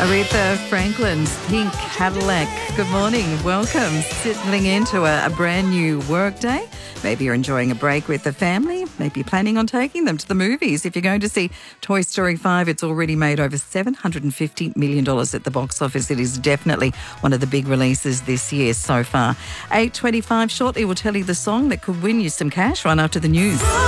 Aretha Franklin's Pink Cadillac. Good morning. Welcome. Settling into a brand new work day. Maybe you're enjoying a break with the family. Maybe you're planning on taking them to the movies. If you're going to see Toy Story 5, it's already made over $750 million at the box office. It is definitely one of the big releases this year so far. 8:25 shortly, we'll tell you the song that could win you some cash right after the news.